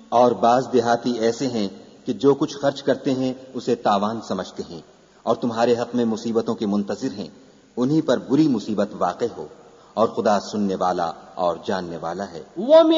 और बाज देहाती ऐसे हैं कि जो कुछ खर्च करते हैं उसे तावान समझते हैं और तुम्हारे हक में मुसीबतों के मुंतजिर हैं, उन्हीं पर बुरी मुसीबत वाक़े हो, और खुदा सुनने वाला और जानने वाला है।